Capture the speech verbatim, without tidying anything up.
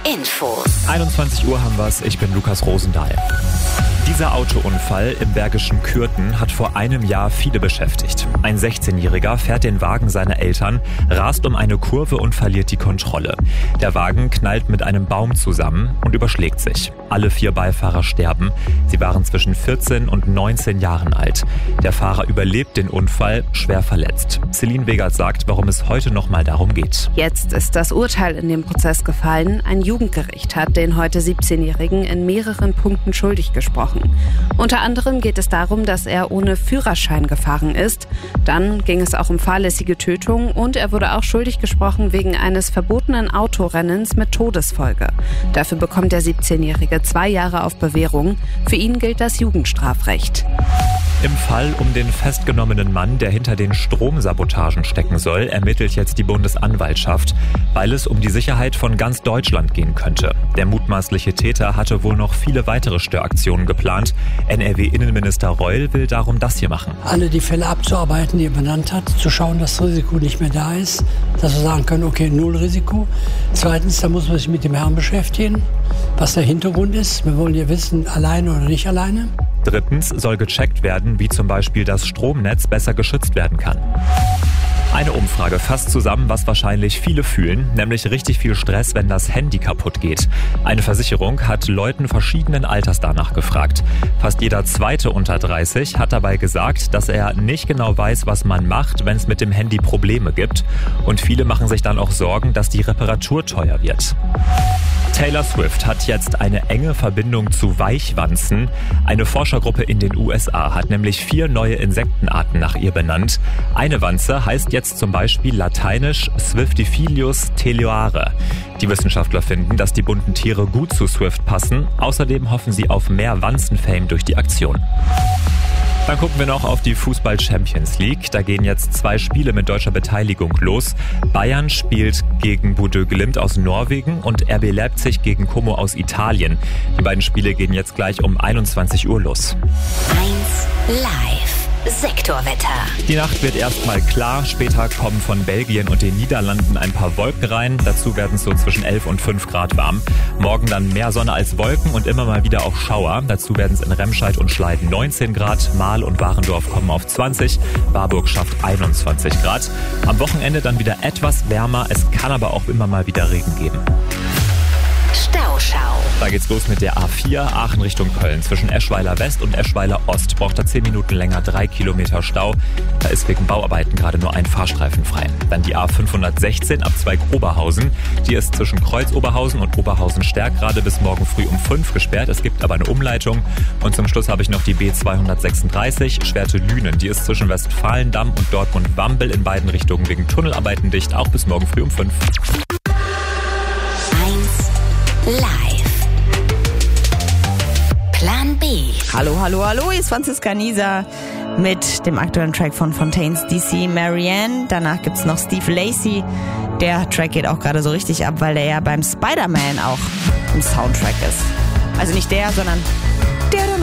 Infos. einundzwanzig Uhr haben wir's. Ich bin Lukas Rosendahl. Dieser Autounfall im bergischen Kürten hat vor einem Jahr viele beschäftigt. Ein sechzehnjähriger fährt den Wagen seiner Eltern, rast um eine Kurve und verliert die Kontrolle. Der Wagen knallt mit einem Baum zusammen und überschlägt sich. Alle vier Beifahrer sterben. Sie waren zwischen vierzehn und neunzehn Jahren alt. Der Fahrer überlebt den Unfall, schwer verletzt. Celine Wegert sagt, warum es heute noch mal darum geht. Jetzt ist das Urteil in dem Prozess gefallen. Ein Jugendgericht hat den heute siebzehnjährigen in mehreren Punkten schuldig gesprochen. Unter anderem geht es darum, dass er ohne Führerschein gefahren ist. Dann ging es auch um fahrlässige Tötung und er wurde auch schuldig gesprochen wegen eines verbotenen Autorennens mit Todesfolge. Dafür bekommt der siebzehnjährige zwei Jahre auf Bewährung. Für ihn gilt das Jugendstrafrecht. Im Fall um den festgenommenen Mann, der hinter den Stromsabotagen stecken soll, ermittelt jetzt die Bundesanwaltschaft, weil es um die Sicherheit von ganz Deutschland gehen könnte. Der mutmaßliche Täter hatte wohl noch viele weitere Störaktionen geplant. N R W-Innenminister Reul will darum das hier machen. Alle die Fälle abzuarbeiten, die er benannt hat, zu schauen, dass das Risiko nicht mehr da ist, dass wir sagen können, okay, null Risiko. Zweitens, da muss man sich mit dem Herrn beschäftigen, was der Hintergrund ist. Wir wollen ja wissen, alleine oder nicht alleine. Drittens soll gecheckt werden, wie zum Beispiel das Stromnetz besser geschützt werden kann. Eine Umfrage fasst zusammen, was wahrscheinlich viele fühlen, nämlich richtig viel Stress, wenn das Handy kaputt geht. Eine Versicherung hat Leuten verschiedenen Alters danach gefragt. Fast jeder Zweite unter dreißig hat dabei gesagt, dass er nicht genau weiß, was man macht, wenn es mit dem Handy Probleme gibt. Und viele machen sich dann auch Sorgen, dass die Reparatur teuer wird. Taylor Swift hat jetzt eine enge Verbindung zu Weichwanzen. Eine Forschergruppe in den U S A hat nämlich vier neue Insektenarten nach ihr benannt. Eine Wanze heißt jetzt zum Beispiel lateinisch Swiftifilius teleoare. Die Wissenschaftler finden, dass die bunten Tiere gut zu Swift passen. Außerdem hoffen sie auf mehr Wanzen-Fame durch die Aktion. Dann gucken wir noch auf die Fußball-Champions League. Da gehen jetzt zwei Spiele mit deutscher Beteiligung los. Bayern spielt gegen Bodø Glimt aus Norwegen und R B Leipzig gegen Como aus Italien. Die beiden Spiele gehen jetzt gleich um einundzwanzig Uhr los. eins live. Sektorwetter. Die Nacht wird erstmal klar, später kommen von Belgien und den Niederlanden ein paar Wolken rein. Dazu werden es so zwischen elf und fünf Grad warm. Morgen dann mehr Sonne als Wolken und immer mal wieder auch Schauer. Dazu werden es in Remscheid und Schleiden neunzehn Grad, Marl und Warendorf kommen auf zwanzig, Warburg schafft einundzwanzig Grad. Am Wochenende dann wieder etwas wärmer, es kann aber auch immer mal wieder Regen geben. Stauschau. Da geht's los mit der A vier, Aachen Richtung Köln. Zwischen Eschweiler West und Eschweiler Ost braucht er zehn Minuten länger, drei Kilometer Stau. Da ist wegen Bauarbeiten gerade nur ein Fahrstreifen frei. Dann die A fünfhundertsechzehn ab Zweig Oberhausen. Die ist zwischen Kreuz Oberhausen und Oberhausen-Stärk gerade bis morgen früh um fünf gesperrt. Es gibt aber eine Umleitung. Und zum Schluss habe ich noch die B zweihundertsechsunddreißig, Schwerte-Lünen. Die ist zwischen Westfalendamm und Dortmund-Wambel in beiden Richtungen wegen Tunnelarbeiten dicht, auch bis morgen früh um fünf. Live. Plan B. Hallo, hallo, hallo, hier ist Franziska Nieser mit dem aktuellen Track von Fontaines D C, Marianne. Danach gibt's noch Steve Lacy. Der Track geht auch gerade so richtig ab, weil der ja beim Spider-Man auch im Soundtrack ist. Also nicht der, sondern der